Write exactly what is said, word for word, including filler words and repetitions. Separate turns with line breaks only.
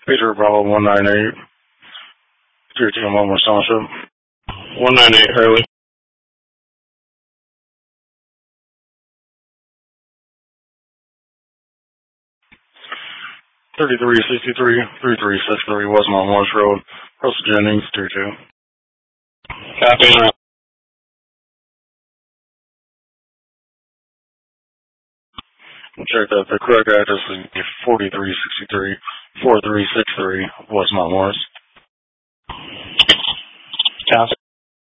Peter Bravo one nine eight, three two one West Township. one nine eight Hurley. thirty-three sixty-three, three three six three Westmont Morris Road, Russell Jennings, two two.
Copy.
Check that the correct address is forty-three sixty-three, forty-three sixty-three Westmont Morris.
Copy.